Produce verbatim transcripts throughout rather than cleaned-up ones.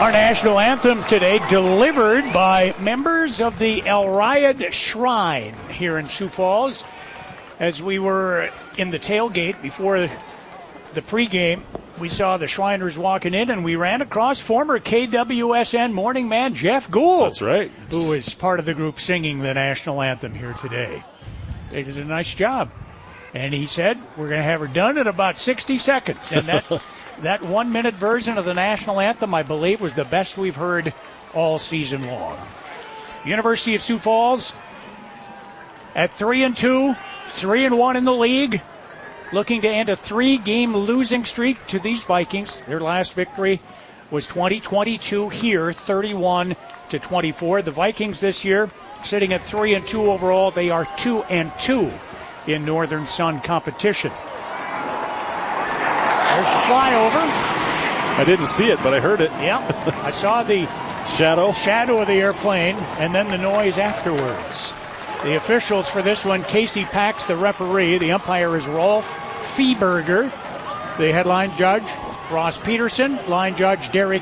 Our national anthem today delivered by members of the El Rayed Shrine here in Sioux Falls. As we were in the tailgate before the pregame, we saw the Shriners walking in, and we ran across former K W S N morning man Jeff Gould. That's right. Who is part of the group singing the national anthem here today. They did a nice job. And he said, we're going to have her done in about sixty seconds. And that that one-minute version of the national anthem, I believe, was the best we've heard all season long. University of Sioux Falls at three and two, three and one in the league, looking to end a three-game losing streak to these Vikings. Their last victory was twenty twenty-two here, thirty-one to twenty-four. The Vikings this year sitting at three and two overall. They are two and two in Northern Sun competition. There's the flyover. I didn't see it, but I heard it. Yeah, I saw the shadow shadow of the airplane, and then the noise afterwards. The officials for this one, Casey Pax, the referee. The umpire is Rolf Feeberger. The headline judge, Ross Peterson. Line judge, Derek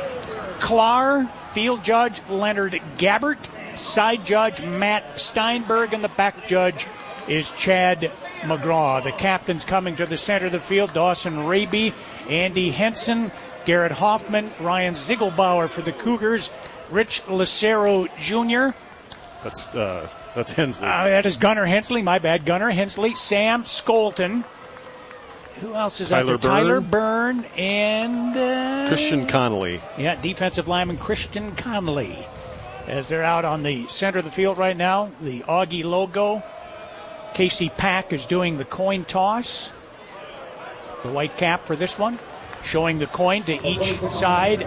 Klar. Field judge, Leonard Gabbert. Side judge, Matt Steinberg. And the back judge is Chad McGraw. The captains coming to the center of the field, Dawson Raby, Andy Henson, Garrett Hoffman, Ryan Ziegelbauer for the Cougars, Rich Lucero Junior That's uh, that's Hensley. Uh, that is Gunnar Hensley, my bad, Gunnar Hensley, Sam Skolton. Who else is Tyler out there? Byrne. Tyler Byrne and uh, Christian Connolly. Yeah, defensive lineman Christian Connolly. As they're out on the center of the field right now, the Augie logo. Casey Pack is doing the coin toss. The white cap for this one, showing the coin to each side.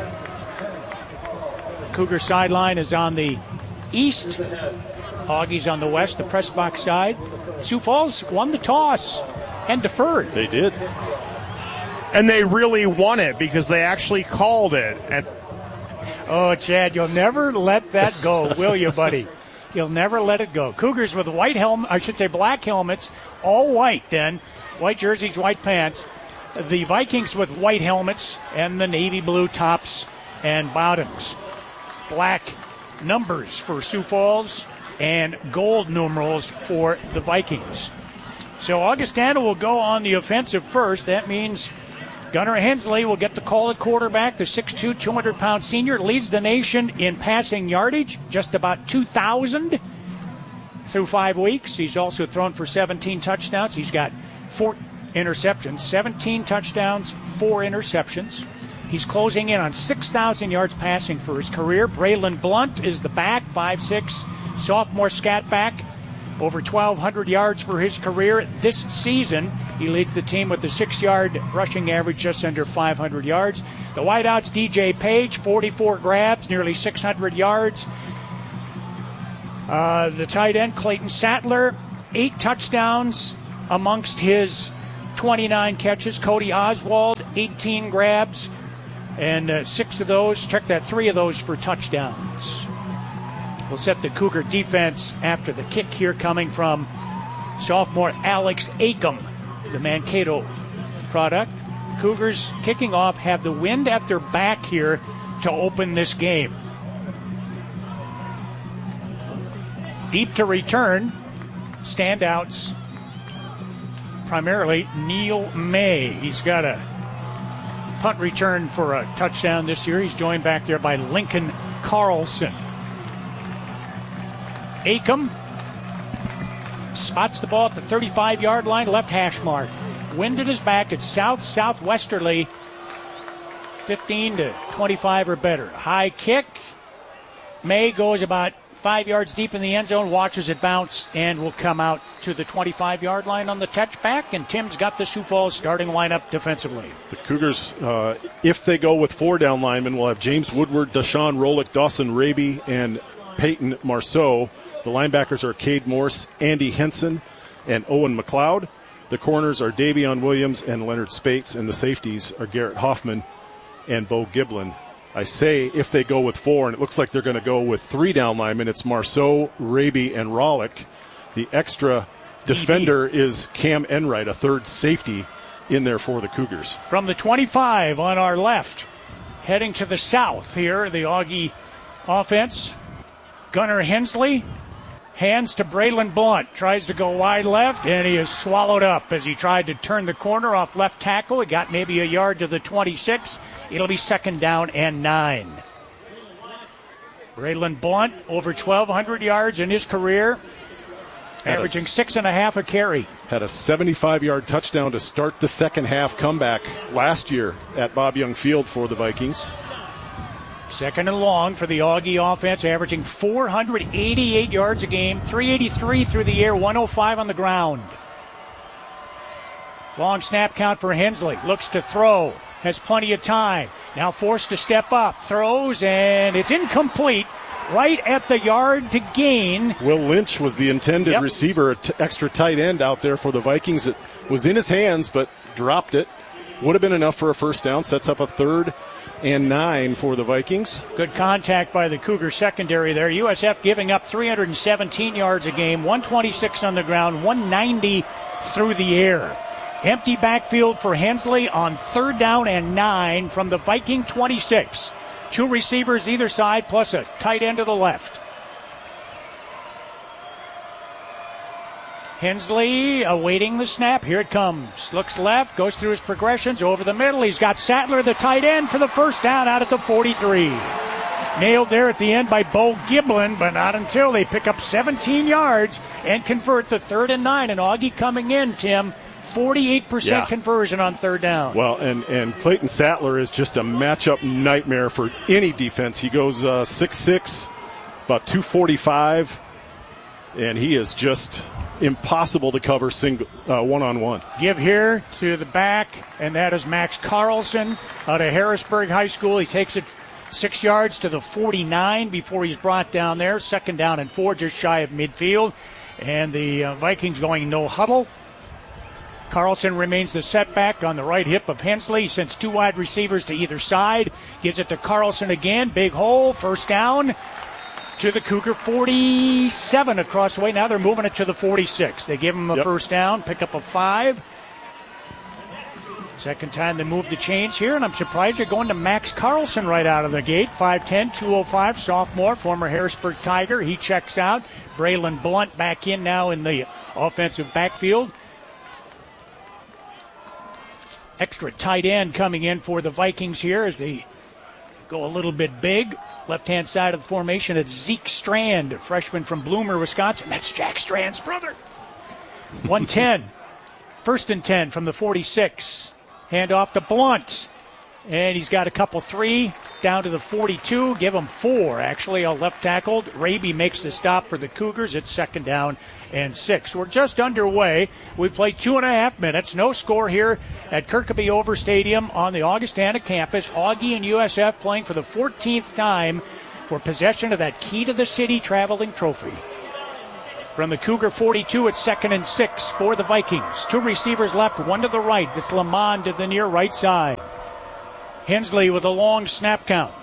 Cougar sideline is on the east. Augie's on the west, the press box side. Sioux Falls won the toss and deferred. They did. And they really won it because they actually called it. And oh, Chad, you'll never let that go, will you, buddy? You'll never let it go. Cougars with white helmet, I should say black helmets, all white then. White jerseys, white pants. The Vikings with white helmets and the navy blue tops and bottoms. Black numbers for Sioux Falls and gold numerals for the Vikings. So Augustana will go on the offensive first. That means Gunnar Hensley will get the call at quarterback. The six two, two hundred pound senior leads the nation in passing yardage, just about two thousand through five weeks. He's also thrown for seventeen touchdowns. He's got four interceptions, seventeen touchdowns, four interceptions. He's closing in on six thousand yards passing for his career. Braylon Blunt is the back, five six, sophomore scat back. Over twelve hundred yards for his career this season. He leads the team with a six-yard rushing average, just under five hundred yards. The wideouts, D J Page, forty-four grabs, nearly six hundred yards. Uh, the tight end, Clayton Sattler, eight touchdowns amongst his twenty-nine catches. Cody Oswald, eighteen grabs, and uh, six of those, check that, three of those for touchdowns. We'll set the Cougar defense after the kick here, coming from sophomore Alex Acom, the Mankato product. Cougars kicking off have the wind at their back here to open this game. Deep to return, standouts, primarily Neil May. He's got a punt return for a touchdown this year. He's joined back there by Lincoln Carlson. Acom spots the ball at the thirty-five-yard line, left hash mark. Wind at his back. It's south-southwesterly, fifteen to twenty-five or better. High kick. May goes about five yards deep in the end zone, watches it bounce, and will come out to the twenty-five-yard line on the touchback. And Tim's got the Sioux Falls starting lineup defensively. The Cougars, uh, if they go with four down linemen, will have James Woodward, Deshaun Rolick, Dawson Raby, and Peyton Marceau. The linebackers are Cade Morse, Andy Henson, and Owen McLeod. The corners are Davion Williams and Leonard Spates, and the safeties are Garrett Hoffman and Bo Giblin. I say if they go with four, and it looks like they're going to go with three down linemen. It's Marceau, Raby, and Rolick. The extra defender E D is Cam Enright, a third safety in there for the Cougars. From the twenty-five on our left, heading to the south here, the Augie offense. Gunnar Hensley hands to Braylon Blunt. Tries to go wide left, and he is swallowed up as he tried to turn the corner off left tackle. He got maybe a yard to the twenty-six. It'll be second down and nine. Braylon Blunt, over twelve hundred yards in his career, had averaging a, six and a half a carry. Had a seventy-five-yard touchdown to start the second half comeback last year at Bob Young Field for the Vikings. Second and long for the Augie offense, averaging four hundred eighty-eight yards a game, three eighty-three through the air, one oh five on the ground. Long snap count for Hensley. Looks to throw. Has plenty of time. Now forced to step up. Throws, and it's incomplete. Right at the yard to gain. Will Lynch was the intended yep. receiver, t- extra tight end out there for the Vikings. It was in his hands, but dropped it. Would have been enough for a first down. Sets up a third and nine for the Vikings. Good contact by the Cougar secondary there. U S F giving up three hundred seventeen yards a game, one twenty-six on the ground, one ninety through the air. Empty backfield for Hensley on third down and nine from the Viking twenty-six. Two receivers either side, plus a tight end to the left. Hensley awaiting the snap. Here it comes. Looks left, goes through his progressions, over the middle. He's got Sattler, the tight end, for the first down out at the forty-three. Nailed there at the end by Bo Giblin, but not until they pick up seventeen yards and convert the third and nine. And Augie coming in, Tim, forty-eight percent yeah. conversion on third down. Well, and, and Clayton Sattler is just a matchup nightmare for any defense. He goes uh, six six, about two forty-five, and he is just impossible to cover single uh, one-on-one. Give here to the back, and that is Max Carlson out of Harrisburg High School. He takes it six yards to the forty-nine before he's brought down there. Second down and four, just shy of midfield. And the uh, Vikings going no huddle. Carlson remains the setback on the right hip of Hensley. He sends two wide receivers to either side. Gives it to Carlson again. Big hole. First down to the Cougar forty-seven across the way. Now they're moving it to the forty-six. They give him a yep. first down. Pick up a five. Second time they move the chains here, and I'm surprised they're going to Max Carlson right out of the gate. five ten, two oh five, sophomore, former Harrisburg Tiger. He checks out. Braylon Blunt back in now in the offensive backfield. Extra tight end coming in for the Vikings here as they go a little bit big. Left-hand side of the formation, it's Zeke Strand, a freshman from Bloomer, Wisconsin. That's Jack Strand's brother. one ten. First and ten from the forty-six. Hand off to Blunt. And he's got a couple three down to the forty-two. Give him four, actually, a left tackled. Raby makes the stop for the Cougars. It's second down and six. We're just underway. We played two and a half minutes. No score here at Kirkaby Over Stadium on the Augustana campus. Augie and U S F playing for the fourteenth time for possession of that key to the city traveling trophy. From the Cougar forty-two, it's second and six for the Vikings. Two receivers left, one to the right. It's Lamond to the near right side. Hensley with a long snap count.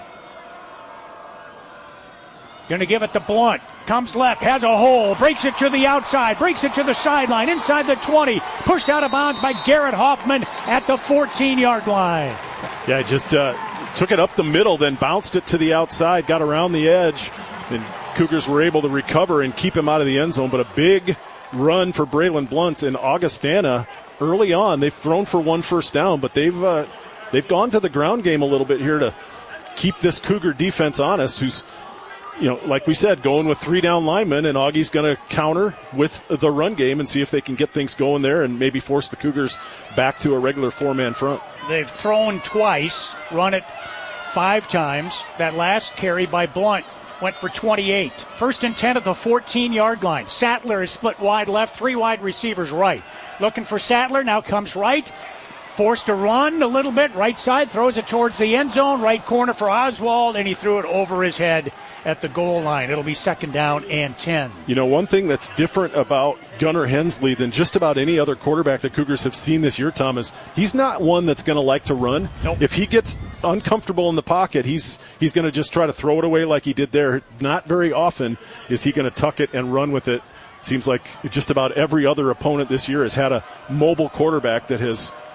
Going to give it to Blunt. Comes left, has a hole, breaks it to the outside, breaks it to the sideline, inside the twenty. Pushed out of bounds by Garrett Hoffman at the fourteen-yard line. Yeah, just uh, took it up the middle, then bounced it to the outside, got around the edge, and Cougars were able to recover and keep him out of the end zone. But a big run for Braylon Blunt in Augustana early on. They've thrown for one first down, but they've uh, they've gone to the ground game a little bit here to keep this Cougar defense honest, who's, you know, like we said, going with three down linemen, and Augie's going to counter with the run game and see if they can get things going there and maybe force the Cougars back to a regular four-man front. They've thrown twice, run it five times. That last carry by Blunt went for twenty-eight. First and ten at the fourteen-yard line. Sattler is split wide left, three wide receivers right. Looking for Sattler, now comes right. Forced to run a little bit, right side, throws it towards the end zone, right corner for Oswald, and he threw it over his head at the goal line. It'll be second down and ten. You know, one thing that's different about Gunnar Hensley than just about any other quarterback the Cougars have seen this year, Tom, is he's not one that's going to like to run. Nope. If he gets uncomfortable in the pocket, he's he's going to just try to throw it away like he did there. Not very often is he going to tuck it and run with it. It seems like just about every other opponent this year has had a mobile quarterback that has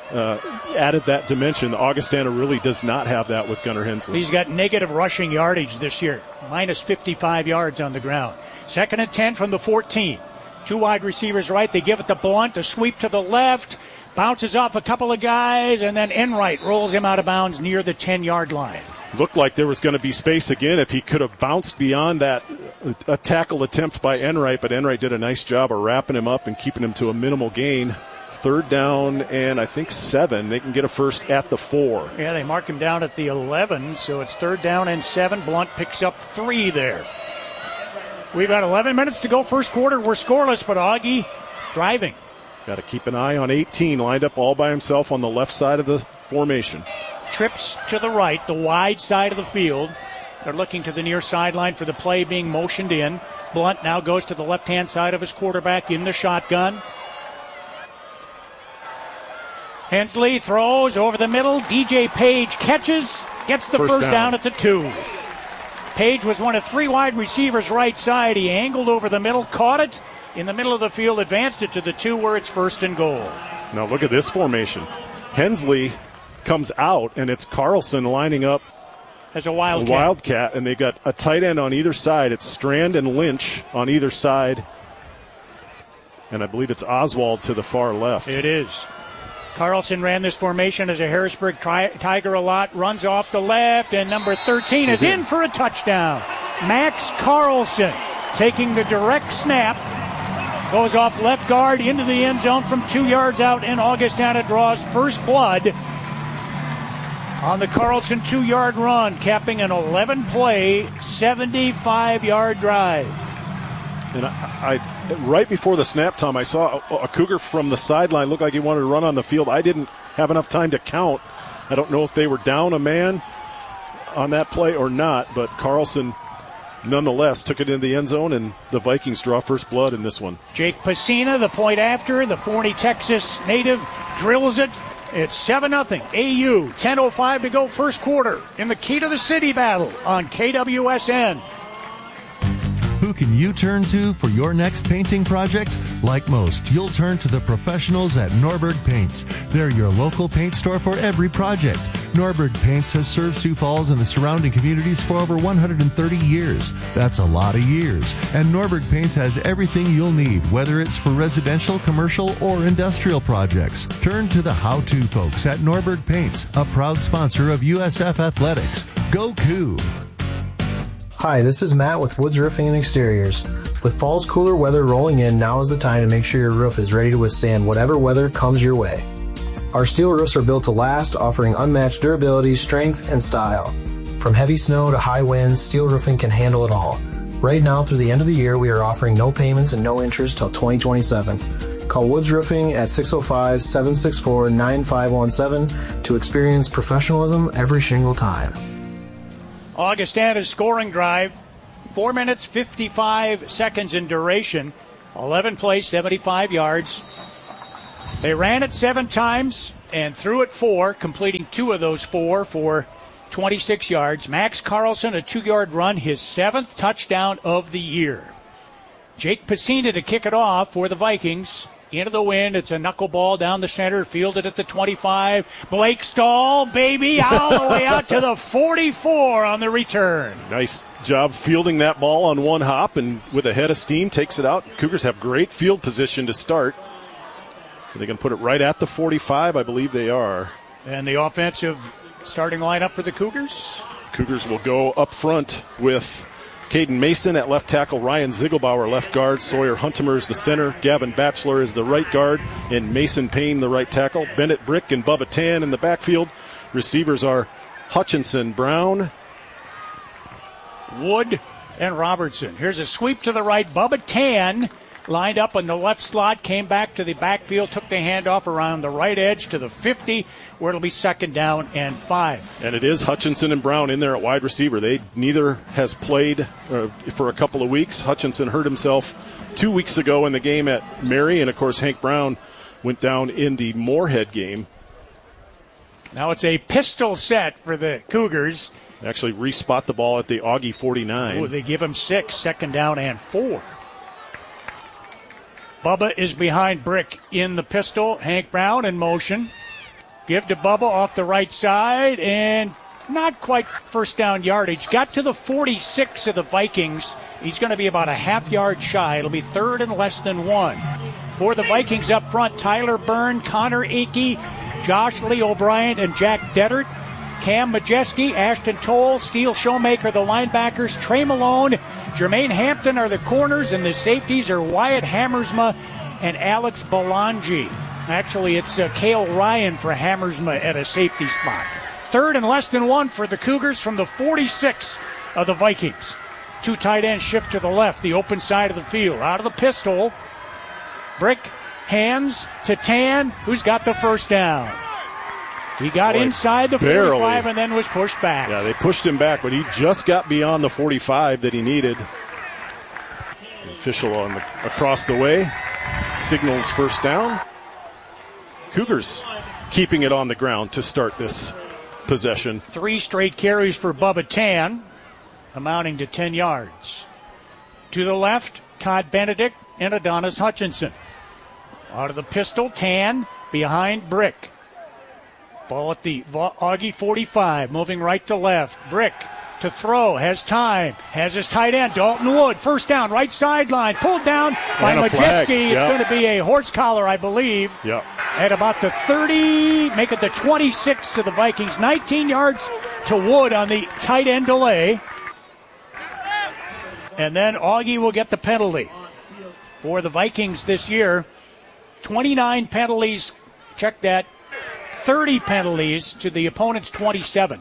uh, added that dimension. Augustana really does not have that with Gunnar Hensley. He's got negative rushing yardage this year, minus fifty-five yards on the ground. Second and ten from the fourteen. Two wide receivers right. They give it to Blunt, a sweep to the left, bounces off a couple of guys, and then Enright rolls him out of bounds near the ten-yard line. Looked like there was going to be space again if he could have bounced beyond that a tackle attempt by Enright, but Enright did a nice job of wrapping him up and keeping him to a minimal gain. Third down and I think seven. They can get a first at the four. Yeah, they mark him down at the eleven, so it's third down and seven. Blunt picks up three there. We've got eleven minutes to go first quarter. We're scoreless, but Augie driving. Got to keep an eye on eighteen, lined up all by himself on the left side of the formation. Trips to the right, the wide side of the field. They're looking to the near sideline for the play being motioned in. Blunt now goes to the left-hand side of his quarterback in the shotgun. Hensley throws over the middle. D J Page catches, gets the first, first down. down at the two. Page was one of three wide receivers right side. He angled over the middle, caught it in the middle of the field, advanced it to the two where it's first and goal. Now look at this formation. Hensley comes out, and it's Carlson lining up as a wildcat. a wildcat, and they got a tight end on either side. It's Strand and Lynch on either side, and I believe it's Oswald to the far left. It is. Carlson ran this formation as a Harrisburg tri- Tiger a lot, runs off the left, and number thirteen is in. in for a touchdown. Max Carlson taking the direct snap, goes off left guard into the end zone from two yards out, and Augustana draws first blood on the Carlson two-yard run, capping an eleven-play, seventy-five-yard drive. And I, I, right before the snap, Tom, I saw a, a Cougar from the sideline look like he wanted to run on the field. I didn't have enough time to count. I don't know if they were down a man on that play or not, but Carlson nonetheless took it into the end zone, and the Vikings draw first blood in this one. Jake Pacina, the point after, the Forney, Texas native, drills it. It's seven nothing. A U, ten oh five to go first quarter in the Key to the City battle on K W S N. Who can you turn to for your next painting project? Like most, you'll turn to the professionals at Norberg Paints. They're your local paint store for every project. Norberg Paints has served Sioux Falls and the surrounding communities for over one hundred thirty years. That's a lot of years. And Norberg Paints has everything you'll need, whether it's for residential, commercial, or industrial projects. Turn to the how-to folks at Norberg Paints, a proud sponsor of U S F Athletics. Go Coup! Hi, this is Matt with Woods Roofing and Exteriors. With fall's cooler weather rolling in, now is the time to make sure your roof is ready to withstand whatever weather comes your way. Our steel roofs are built to last, offering unmatched durability, strength, and style. From heavy snow to high winds, steel roofing can handle it all. Right now, through the end of the year, we are offering no payments and no interest till twenty twenty-seven. Call Woods Roofing at six oh five, seven six four, nine five one seven to experience professionalism every single time. Augustana's scoring drive, four minutes, fifty-five seconds in duration, eleven plays, seventy-five yards. They ran it seven times and threw it four, completing two of those four for twenty-six yards. Max Carlson, a two-yard run, his seventh touchdown of the year. Jake Pacina to kick it off for the Vikings. Into the wind, it's a knuckleball down the center, fielded at the twenty-five. Blake Stahl, baby, all the way out to the forty-four on the return. Nice job fielding that ball on one hop, and with a head of steam, takes it out. Cougars have great field position to start. So they can put it right at the forty-five, I believe they are. And the offensive starting lineup for the Cougars? Cougars will go up front with Caden Mason at left tackle, Ryan Ziegelbauer left guard, Sawyer Huntemer is the center, Gavin Batchelor is the right guard, and Mason Payne the right tackle. Bennett Brick and Bubba Tan in the backfield. Receivers are Hutchinson, Brown, Wood, and Robertson. Here's a sweep to the right. Bubba Tan lined up in the left slot, came back to the backfield, took the handoff around the right edge to the fifty, where it'll be second down and five. And it is Hutchinson and Brown in there at wide receiver. They neither has played uh, for a couple of weeks. Hutchinson hurt himself two weeks ago in the game at Mary, and of course Hank Brown went down in the Moorhead game. Now it's a pistol set for the Cougars. Actually re-spot the ball at the Augie forty-nine. Oh, they give him six, second down and four. Bubba is behind Brick in the pistol. Hank Brown in motion. Give to Bubba off the right side, and not quite first down yardage. Got to the forty-six of the Vikings. He's going to be about a half yard shy. It'll be third and less than one. For the Vikings up front, Tyler Byrne, Connor Akey, Josh Lee O'Brien, and Jack Deddert. Cam Majeski, Ashton Toll, Steele Showmaker, the linebackers, Trey Malone, Jermaine Hampton are the corners, and the safeties are Wyatt Hammersma and Alex Belangi. Actually, it's uh, Cale Ryan for Hammersma at a safety spot. Third and less than one for the Cougars from the forty-six of the Vikings. Two tight ends shift to the left, the open side of the field. Out of the pistol, Brick hands to Tan, who's got the first down. He got Boy, inside the barely. forty-five and then was pushed back. Yeah, they pushed him back, but he just got beyond the forty-five that he needed. The official on the, across the way signals first down. Cougars keeping it on the ground to start this possession. Three straight carries for Bubba Tan, amounting to ten yards. To the left, Todd Benedict and Adonis Hutchinson. Out of the pistol, Tan behind Brick. Ball at the Augie forty-five, moving right to left. Brick to throw, has time, has his tight end, Dalton Wood. First down, right sideline, pulled down by Majeski. It's yep. going to be a horse collar, I believe. Yep. At about the thirty, make it the twenty-six to the Vikings. nineteen yards to Wood on the tight end delay. And then Augie will get the penalty. For the Vikings this year, twenty-nine penalties, check that, thirty penalties to the opponent's twenty-seven.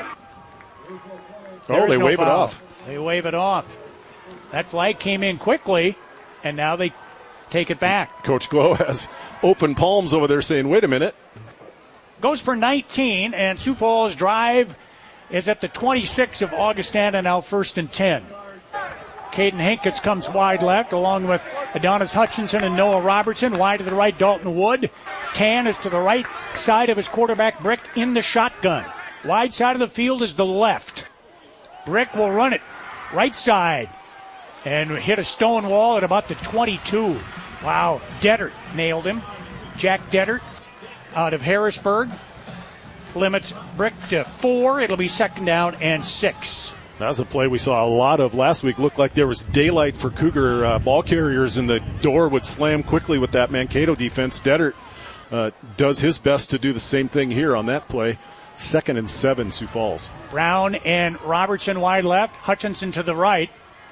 Oh, There's they no wave foul. it off. They wave it off. That flag came in quickly, and now they take it back. Coach Glow has open palms over there saying, wait a minute. Goes for nineteen, and Sioux Falls' drive is at the twenty-six of Augustana, now first and ten. Caden Hinkins comes wide left, along with Adonis Hutchinson and Noah Robertson. Wide to the right, Dalton Wood. Tan is to the right side of his quarterback, Brick, in the shotgun. Wide side of the field is the left. Brick will run it right side and hit a stone wall at about the twenty-two. Wow, Deddert nailed him. Jack Deddert out of Harrisburg limits Brick to four. It'll be second down and six. That was a play we saw a lot of last week. Looked like there was daylight for Cougar uh, ball carriers, and the door would slam quickly with that Mankato defense. Deddert uh, does his best to do the same thing here on that play. Second and seven, Sioux Falls. Brown and Robertson wide left. Hutchinson to the right.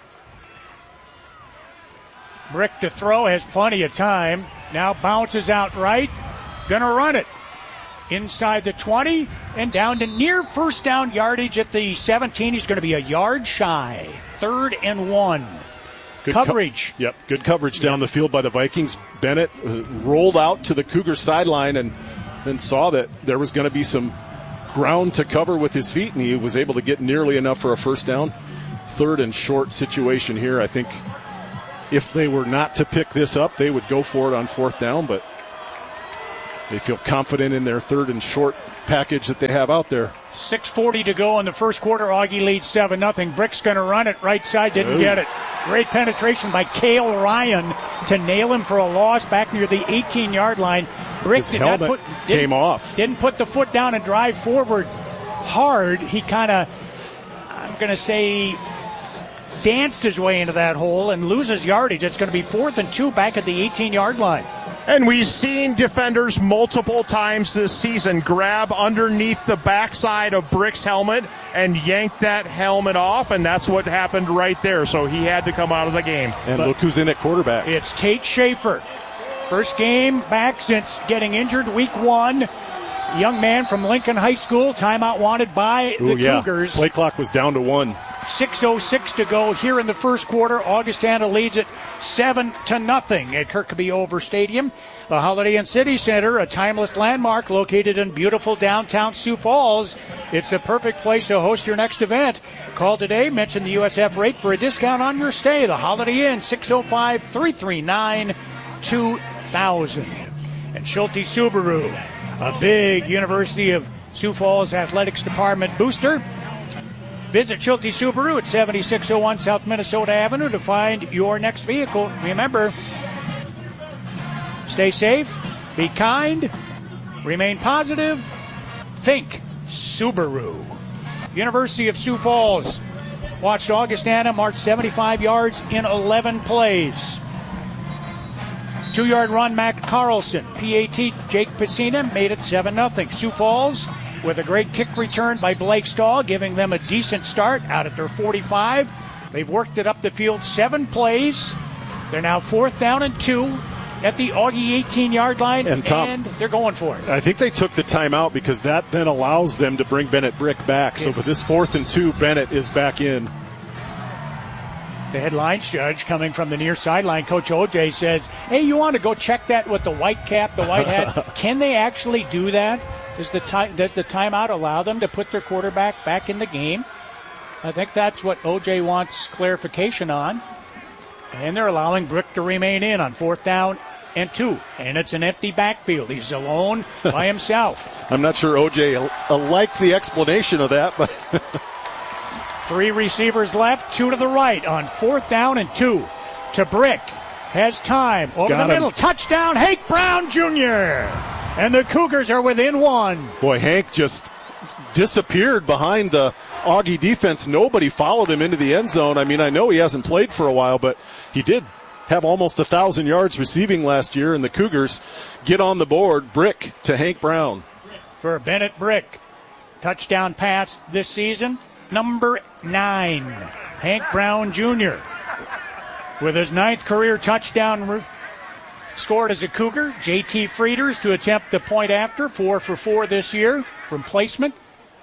Brick to throw, has plenty of time. Now bounces out right. Gonna run it. Inside the twenty and down to near first down yardage at the seventeen. He's going to be a yard shy. Third and one. Good coverage. Co- yep, good coverage down the field by the Vikings. Bennett uh, rolled out to the Cougar sideline and then saw that there was going to be some ground to cover with his feet, and he was able to get nearly enough for a first down. Third and short situation here. I think if they were not to pick this up, they would go for it on fourth down, but they feel confident in their third and short package that they have out there. six forty to go in the first quarter. Augie leads seven nothing. Brick's going to run it. Right side, didn't Ooh. get it. Great penetration by Cale Ryan to nail him for a loss back near the eighteen-yard line. Brick His did not put, came off. Didn't put the foot down and drive forward hard. He kind of, I'm going to say, danced his way into that hole and loses yardage. It's going to be fourth and two back at the eighteen-yard line. And we've seen defenders multiple times this season grab underneath the backside of Brick's helmet and yank that helmet off, and that's what happened right there. So he had to come out of the game. And but look who's in at quarterback. It's Tate Schaefer. First game back since getting injured week one. Young man from Lincoln High School. Timeout wanted by the Ooh, yeah. Cougars. Play clock was down to one. six oh six to go here in the first quarter. Augustana leads it seven to nothing at Kirkby Over Stadium. The Holiday Inn City Center, a timeless landmark located in beautiful downtown Sioux Falls. It's the perfect place to host your next event. Call today, mention the U S F rate for a discount on your stay. The Holiday Inn, six oh five, three three nine, two thousand. And Schulte Subaru, a big University of Sioux Falls Athletics Department booster. Visit Schulte Subaru at seventy-six oh one South Minnesota Avenue to find your next vehicle. Remember, stay safe, be kind, Remain positive. Think Subaru. University of Sioux Falls watched Augustana march seventy-five yards in eleven plays. Two-yard run, Matt Carlson. P A T, Jake Pacina made it seven nothing. Sioux Falls with a great kick return by Blake Stahl, giving them a decent start out at their forty-five. They've worked it up the field seven plays. They're now fourth down and two at the Augie eighteen-yard line, and, Tom, and they're going for it. I think they took the timeout because that then allows them to bring Bennett Brick back. So for this fourth and two, Bennett is back in. The headlines judge coming from the near sideline, Coach O J says, hey, you want to go check that with the white cap, the white hat? Can they actually do that? Does the, time, does the timeout allow them to put their quarterback back in the game? I think that's what O J wants clarification on. And they're allowing Brick to remain in on fourth down and two. And it's an empty backfield. He's alone by himself. I'm not sure O J uh, liked the explanation of that, but... Three receivers left, two to the right on fourth down and two. To Brick. Has time. It's Over the middle. Him. Touchdown, Hank Brown Junior And the Cougars are within one. Boy, Hank just disappeared behind the Augie defense. Nobody followed him into the end zone. I mean, I know he hasn't played for a while, but he did have almost one thousand yards receiving last year, and the Cougars get on the board. Brick to Hank Brown. For Bennett Brick. Touchdown pass this season. Number nine, Hank Brown Junior With his ninth career touchdown re- scored as a Cougar. J T Frieders to attempt the point after, four for four this year from placement.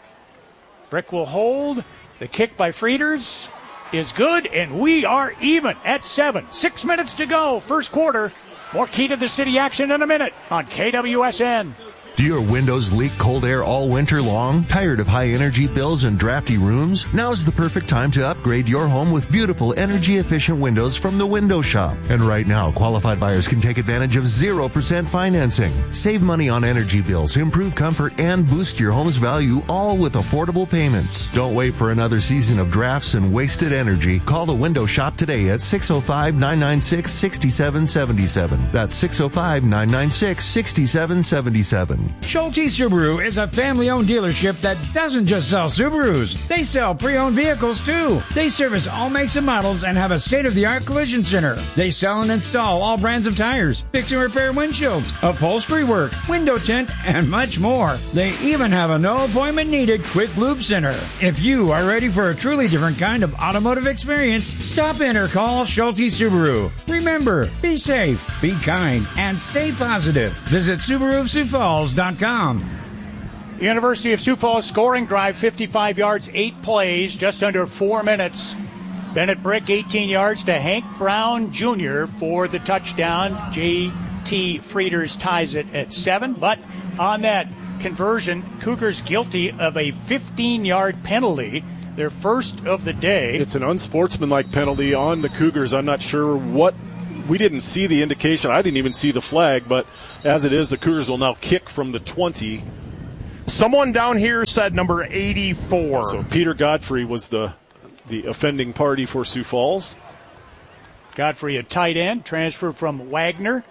Brick will hold. The kick by Frieders is good, and we are even at seven. Six minutes to go, first quarter. More Key to the City action in a minute on K W S N. Do your windows leak cold air all winter long? Tired of high energy bills and drafty rooms? Now's the perfect time to upgrade your home with beautiful energy efficient windows from the Window Shop. And right now, qualified buyers can take advantage of zero percent financing. Save money on energy bills, improve comfort, and boost your home's value, all with affordable payments. Don't wait for another season of drafts and wasted energy. Call the Window Shop today at six oh five, nine nine six, six seven seven seven. That's six oh five, nine nine six, six seven seven seven. Schulte Subaru is a family-owned dealership that doesn't just sell Subarus. They sell pre-owned vehicles, too. They service all makes and models and have a state-of-the-art collision center. They sell and install all brands of tires, fix and repair windshields, upholstery work, window tint, and much more. They even have a no-appointment-needed quick lube center. If you are ready for a truly different kind of automotive experience, stop in or call Schulte Subaru. Remember, be safe, be kind, and stay positive. Visit Subaru of Sioux Falls dot com. University of Sioux Falls scoring drive, fifty-five yards, eight plays, just under four minutes. Bennett Brick, eighteen yards to Hank Brown Junior for the touchdown. J T Frieders ties it at seven. But on that conversion, Cougars guilty of a fifteen-yard penalty, their first of the day. It's an unsportsmanlike penalty on the Cougars. I'm not sure what. We didn't see the indication. I didn't even see the flag, but as it is, the Cougars will now kick from the twenty. Someone down here said number eighty-four. So Peter Godfrey was the the offending party for Sioux Falls. Godfrey, a tight end, transferred from Wagner.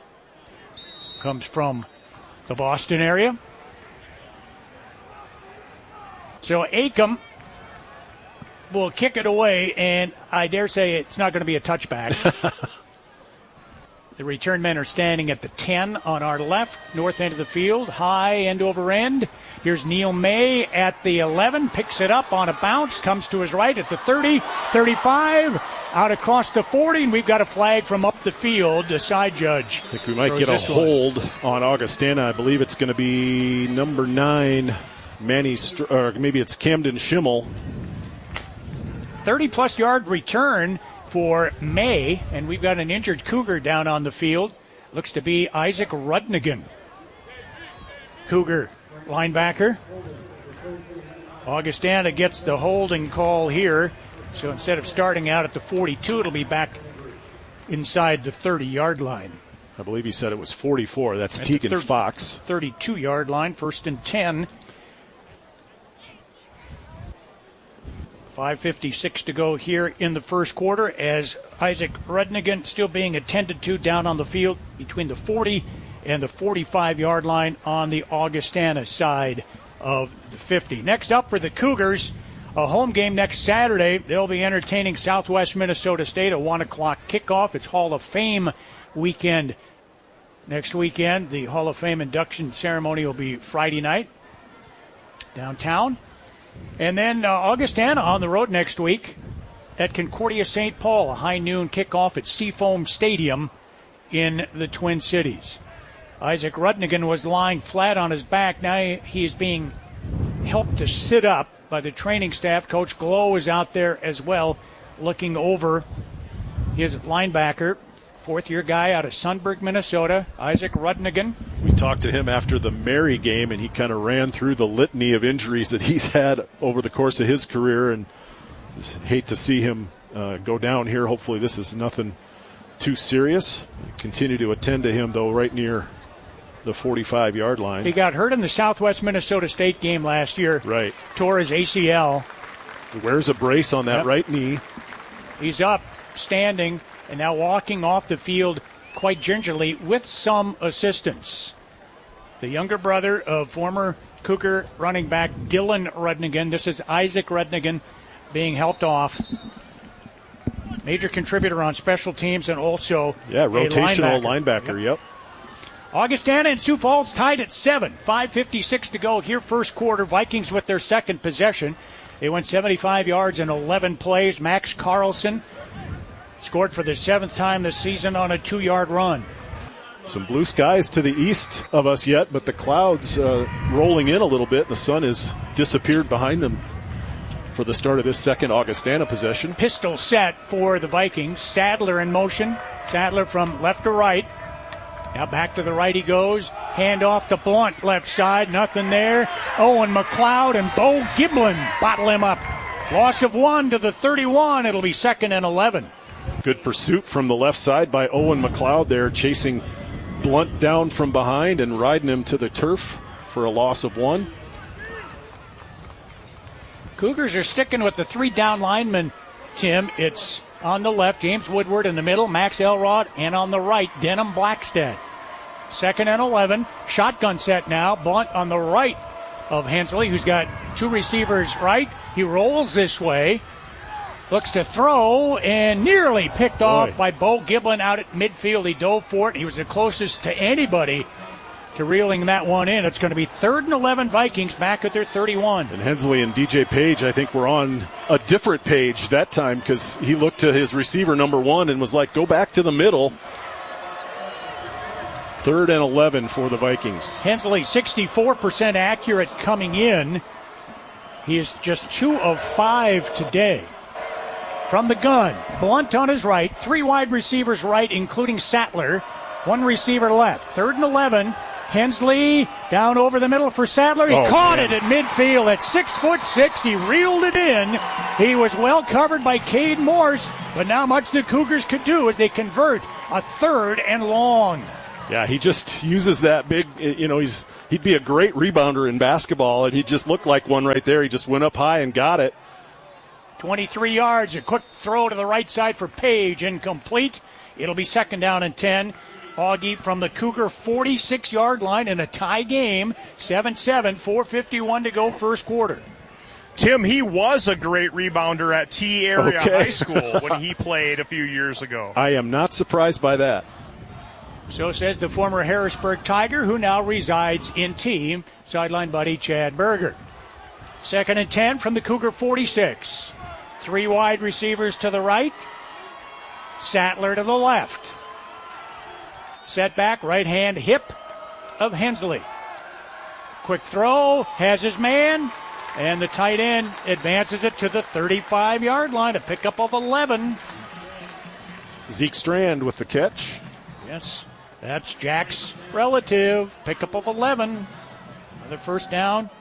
Comes from the Boston area. So Acom will kick it away, and I dare say it's not going to be a touchback. The return men are standing at the ten on our left, north end of the field, high end over end. Here's Neil May at the eleven, picks it up on a bounce, comes to his right at the thirty, thirty-five, out across the forty, and we've got a flag from up the field, the side judge. I think we might get a hold on Augustana. I believe it's going to be number nine, Manny, Str- or maybe it's Camden Schimmel. thirty-plus yard return for May, and we've got an injured Cougar down on the field. Looks to be Isaac Rudnigan. Cougar linebacker. Augustana gets the holding call here, so instead of starting out at the forty-two, it'll be back inside the thirty-yard line. I believe he said it was forty-four. That's At Tegan thir- Fox. thirty-two-yard line, first and ten. five fifty-six to go here in the first quarter as Isaac Rudnigan still being attended to down on the field between the forty and the forty-five-yard line on the Augustana side of the fifty. Next up for the Cougars, a home game next Saturday. They'll be entertaining Southwest Minnesota State, a one o'clock kickoff. It's Hall of Fame weekend next weekend. The Hall of Fame induction ceremony will be Friday night downtown. And then uh, Augustana on the road next week at Concordia Saint Paul, a high noon kickoff at Seafoam Stadium in the Twin Cities. Isaac Rudnigan was lying flat on his back. Now he is being helped to sit up by the training staff. Coach Glow is out there as well, looking over his linebacker, fourth-year guy out of Sunburg, Minnesota, Isaac Rudnigan. We talked to him after the Mary game, and he kind of ran through the litany of injuries that he's had over the course of his career, and just hate to see him uh, go down here. Hopefully this is nothing too serious. Continue to attend to him, though, right near the forty-five-yard line. He got hurt in the Southwest Minnesota State game last year. Right. Tore his A C L. He wears a brace on that yep. right knee. He's up, standing, and now walking off the field quite gingerly with some assistance. The younger brother of former Cougar running back Dylan Rudnigan. This is Isaac Rudnigan being helped off. Major contributor on special teams and also yeah, rotational linebacker. linebacker Yep. yep. Augustana and Sioux Falls tied at seven. five fifty-six to go here first quarter. Vikings with their second possession. They went seventy-five yards in eleven plays. Max Carlson scored for the seventh time this season on a two-yard run. Some blue skies to the east of us yet, but the clouds uh, rolling in a little bit. The sun has disappeared behind them for the start of this second Augustana possession. Pistol set for the Vikings. Sadler in motion. Sadler from left to right. Now back to the right he goes. Hand off to Blunt, left side. Nothing there. Owen McLeod and Bo Giblin bottle him up. Loss of one to the thirty-one. It'll be second and eleven. Good pursuit from the left side by Owen McLeod there, chasing Blunt down from behind and riding him to the turf for a loss of one. Cougars are sticking with the three down linemen, Tim. It's on the left, James Woodward in the middle, Max Elrod, and on the right, Denham Blackstead. Second and eleven. Shotgun set now. Blunt on the right of Hensley, who's got two receivers right. He rolls this way. Looks to throw and nearly picked Boy. off by Bo Giblin out at midfield. He dove for it. He was the closest to anybody to reeling that one in. It's going to be third and eleven Vikings back at their thirty-one. And Hensley and D J Page, I think, were on a different page that time because he looked to his receiver number one and was like, go back to the middle. Third and eleven for the Vikings. Hensley, sixty-four percent accurate coming in. He is just two of five today. From the gun, Blunt on his right, three wide receivers right, including Sattler, one receiver left. Third and eleven. Hensley down over the middle for Sadler. He oh, caught man. it at midfield at six foot six. He reeled it in. He was well covered by Cade Morse, but not much the Cougars could do as they convert a third and long. Yeah, he just uses that big, you know, he's he'd be a great rebounder in basketball, and he just looked like one right there. He just went up high and got it. twenty-three yards, a quick throw to the right side for Page, incomplete. It'll be second down and ten. Augie from the Cougar forty-six-yard line in a tie game, seven seven, four fifty-one to go first quarter. Tim, he was a great rebounder at T Area okay. High School when he played a few years ago. I am not surprised by that. So says the former Harrisburg Tiger, who now resides in T, sideline buddy Chad Berger. Second and ten from the Cougar forty-six. Three wide receivers to the right. Sattler to the left. Setback, right hand hip of Hensley. Quick throw, has his man, and the tight end advances it to the thirty-five-yard line, a pickup of eleven. Zeke Strand with the catch. Yes, that's Jack's relative, pickup of eleven. Another first down.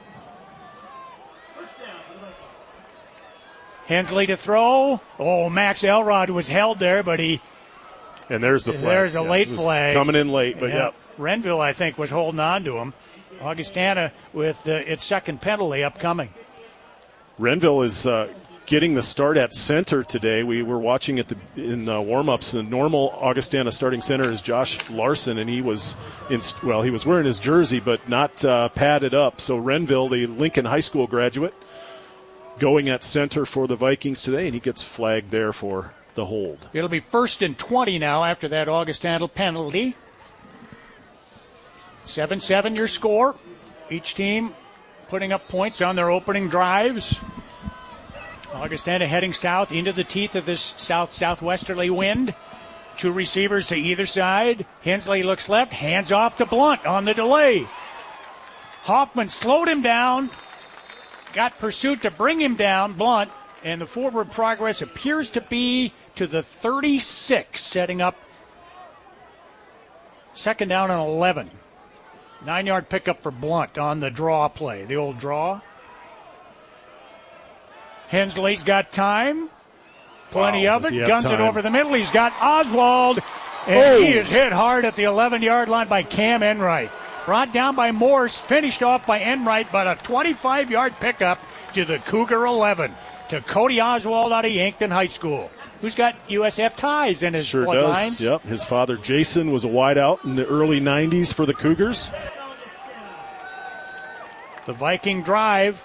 Hensley to throw. Oh, Max Elrod was held there, but he... And there's the flag. There's a yeah, late flag. Coming in late, but yeah. yep. Renville, I think, was holding on to him. Augustana with uh, its second penalty upcoming. Renville is uh, getting the start at center today. We were watching at the in the warm-ups. The normal Augustana starting center is Josh Larson, and he was in well, he was wearing his jersey but not uh, padded up. So Renville, the Lincoln High School graduate, going at center for the Vikings today, and he gets flagged there for the hold. It'll be first and twenty now after that Augustana penalty. seven seven your score. Each team putting up points on their opening drives. Augustana heading south into the teeth of this south-southwesterly wind. Two receivers to either side. Hensley looks left, hands off to Blunt on the delay. Hoffman slowed him down, got pursuit to bring him down, Blunt, and the forward progress appears to be to the thirty-six, setting up second down and eleven. Nine-yard pickup for Blunt on the draw play, the old draw. Hensley's got time. Plenty wow, of it. he Guns time? it over the middle. He's got Oswald. And oh. he is hit hard at the eleven-yard line by Cam Enright. Brought down by Morse. Finished off by Enright, but a twenty-five-yard pickup to the Cougar eleven. To Cody Oswald out of Yankton High School, who's got U S F ties in his sure bloodlines. Does. Yep. His father, Jason, was a wideout in the early nineties for the Cougars. The Viking drive.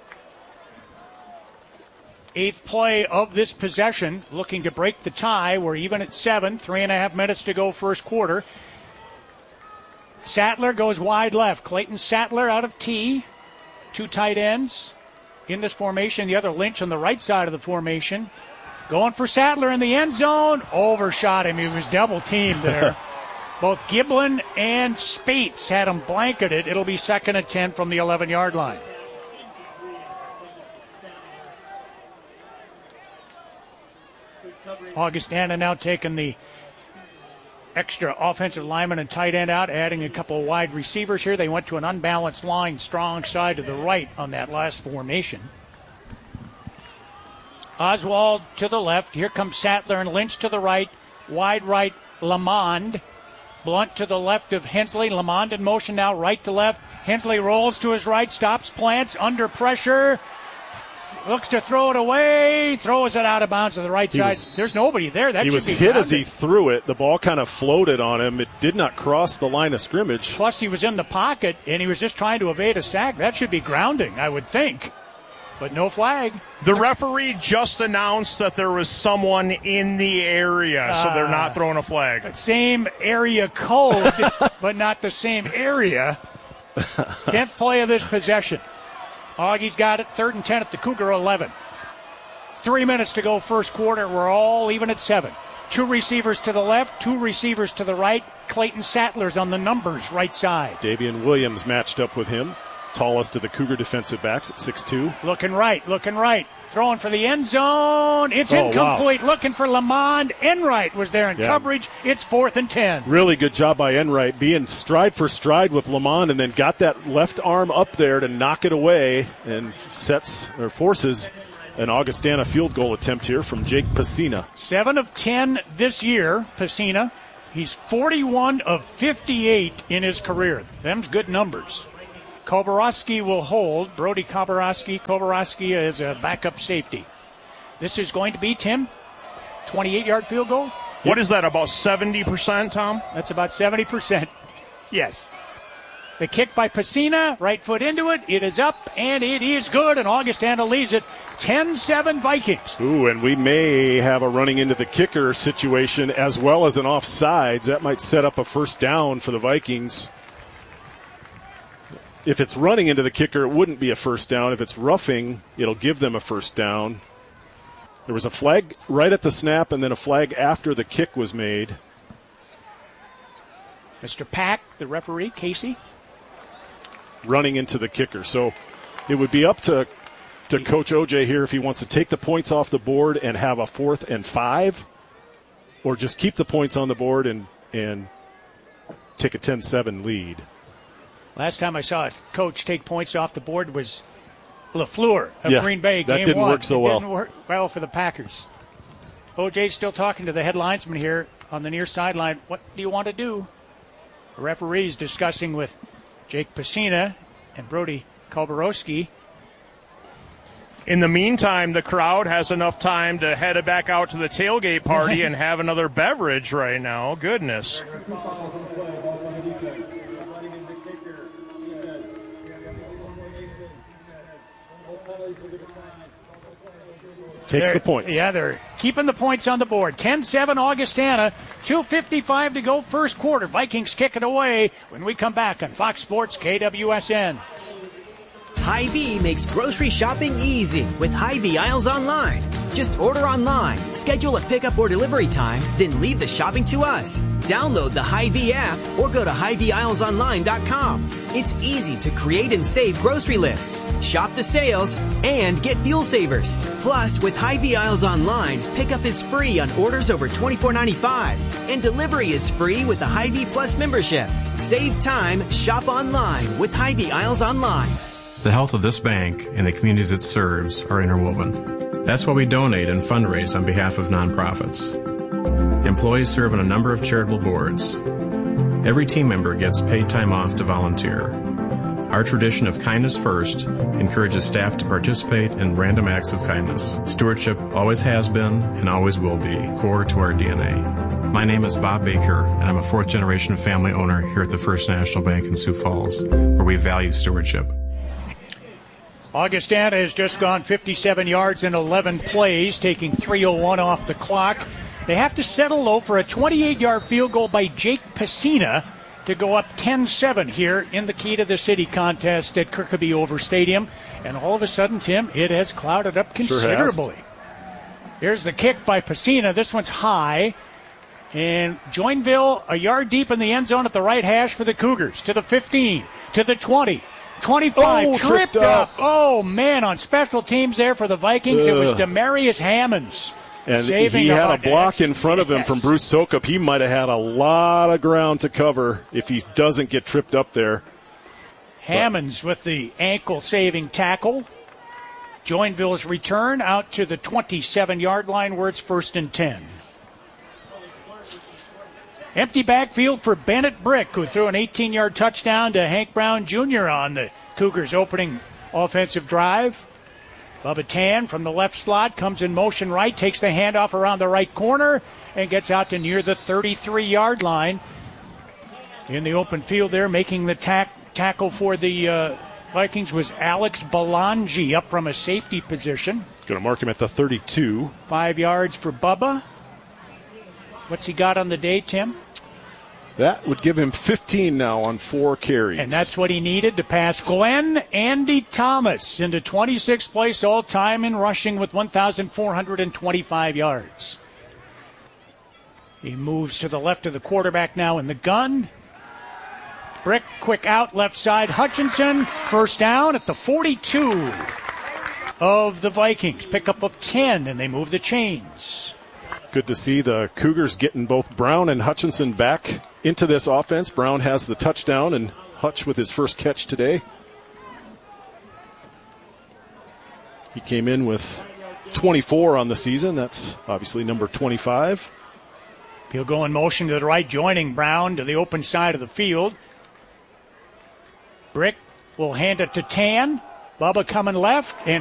Eighth play of this possession, looking to break the tie. We're even at seven, three and a half minutes to go first quarter. Sattler goes wide left. Clayton Sattler out of T. Two tight ends in this formation. The other Lynch on the right side of the formation. Going for Sattler in the end zone. Overshot him. He was double teamed there. Both Giblin and Spates had him blanketed. It'll be second and ten from the eleven-yard line. Augustana now taking the extra offensive lineman and tight end out, adding a couple of wide receivers here. They went to an unbalanced line, strong side to the right on that last formation. Oswald to the left. Here comes Sattler and Lynch to the right. Wide right, Lamond. Blunt to the left of Hensley. Lamond in motion now, right to left. Hensley rolls to his right, stops, plants, under pressure. Looks to throw it away, throws it out of bounds to the right he side. Was, There's nobody there. That he should was be hit grounded. As he threw it. The ball kind of floated on him. It did not cross the line of scrimmage. Plus, he was in the pocket, and he was just trying to evade a sack. That should be grounding, I would think. But no flag. The referee just announced that there was someone in the area, so they're not throwing a flag. Same area code, but not the same area. Tenth play of this possession. Augie's got it, third and ten at the Cougar eleven. Three minutes to go first quarter. We're all even at seven. Two receivers to the left, two receivers to the right. Clayton Sattler's on the numbers right side. Davian Williams matched up with him. Tallest of the Cougar defensive backs at six two. Looking right, looking right. Throwing for the end zone. It's oh, incomplete. Wow. Looking for Lamond. Enright was there in yeah. coverage. It's fourth and ten. Really good job by Enright, being stride for stride with Lamond, and then got that left arm up there to knock it away and sets or forces an Augustana field goal attempt here from Jake Pacina. Seven of ten this year, Pacina. He's forty-one of fifty-eight in his career. Them's good numbers. Koborowski will hold. Brody Koborowski. Koborowski is a backup safety. This is going to be, Tim, twenty-eight-yard field goal? What is that, about seventy percent, Tom? That's about seventy percent. Yes. The kick by Pacina, right foot into it. It is up, and it is good, and Augustana leads it ten seven Vikings. Ooh, and we may have a running into the kicker situation as well as an offsides. That might set up a first down for the Vikings. If it's running into the kicker, it wouldn't be a first down. If it's roughing, it'll give them a first down. There was a flag right at the snap and then a flag after the kick was made. Mister Pack, the referee, Casey. Running into the kicker. So it would be up to, to Coach O J here if he wants to take the points off the board and have a fourth and five, or just keep the points on the board and, and take a ten seven lead. Last time I saw a coach take points off the board was LaFleur of yeah, Green Bay. That game didn't one. work so it well. Didn't work well for the Packers. O J's still talking to the head linesman here on the near sideline. What do you want to do? The referee's discussing with Jake Pacina and Brody Koborowski. In the meantime, the crowd has enough time to head back out to the tailgate party and have another beverage right now. Goodness. Takes They're, the points. Yeah, they're keeping the points on the board. ten seven Augustana, two fifty-five to go first quarter. Vikings kick it away when we come back on Fox Sports K W S N. Hy-Vee makes grocery shopping easy with Hy-Vee Aisles Online. Just order online, schedule a pickup or delivery time, then leave the shopping to us. Download the Hy-Vee app or go to Hy Vee Aisles Online dot com. It's easy to create and save grocery lists, shop the sales, and get fuel savers. Plus, with Hy-Vee Aisles Online, pickup is free on orders over twenty-four ninety-five, and delivery is free with the Hy-Vee Plus membership. Save time, shop online with Hy-Vee Aisles Online. The health of this bank and the communities it serves are interwoven. That's why we donate and fundraise on behalf of nonprofits. Employees serve on a number of charitable boards. Every team member gets paid time off to volunteer. Our tradition of kindness first encourages staff to participate in random acts of kindness. Stewardship always has been and always will be core to our D N A. My name is Bob Baker, and I'm a fourth generation family owner here at the First National Bank in Sioux Falls, where we value stewardship. Augustana has just gone fifty-seven yards in eleven plays, taking three oh one off the clock. They have to settle, though, for a twenty-eight-yard field goal by Jake Pacina to go up ten seven here in the Key to the City contest at Kirkaby Over Stadium. And all of a sudden, Tim, it has clouded up considerably. Sure has. Here's the kick by Pacina. This one's high. And Joinville a yard deep in the end zone at the right hash for the Cougars. To the fifteen, to the twenty. twenty-five, oh, tripped, tripped up. up. Oh, man, on special teams there for the Vikings, Ugh. It was Demarius Hammonds. And saving he had a about block X. in front of him Yes. from Bruce Sokup. He might have had a lot of ground to cover if he doesn't get tripped up there. Hammonds with the ankle-saving tackle. Joinville's return out to the twenty-seven-yard line where it's first and ten. Empty backfield for Bennett Brick, who threw an eighteen-yard touchdown to Hank Brown Junior on the Cougars' opening offensive drive. Bubba Tan from the left slot comes in motion right, takes the handoff around the right corner, and gets out to near the thirty-three-yard line. In the open field there, making the tack, tackle for the uh, Vikings was Alex Belangi up from a safety position. Going to mark him at the thirty-two. Five yards for Bubba. What's he got on the day, Tim? That would give him fifteen now on four carries. And that's what he needed to pass Glenn Andy Thomas into twenty-sixth place all-time in rushing with one thousand four hundred twenty-five yards. He moves to the left of the quarterback now in the gun. Brick, quick out, left side. Hutchinson, first down at the forty-two of the Vikings. Pickup of ten, and they move the chains. Good to see the Cougars getting both Brown and Hutchinson back into this offense. Brown has the touchdown, and Hutch with his first catch today. He came in with twenty-four on the season. That's obviously number twenty-five. He'll go in motion to the right, joining Brown to the open side of the field. Brick will hand it to Tan. Bubba coming left, and